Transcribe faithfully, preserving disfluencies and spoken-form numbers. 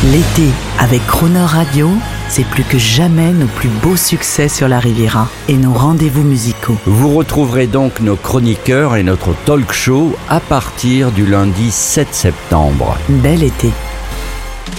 L'été avec Crooner Radio, c'est plus que jamais nos plus beaux succès sur la Riviera et nos rendez-vous musicaux. Vous retrouverez donc nos chroniqueurs et notre talk show à partir du lundi sept septembre. Bel été.